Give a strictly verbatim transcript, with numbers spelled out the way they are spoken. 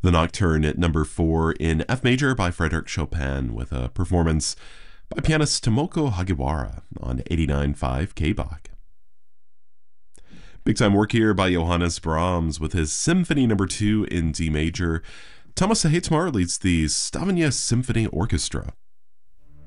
The Nocturne at number four in F major by Frédéric Chopin with a performance by pianist Tomoko Hagiwara on eighty-nine point five K-Bach. Big time work here by Johannes Brahms with his Symphony number two in D major. Thomas Heitemar leads the Stavanger Symphony Orchestra.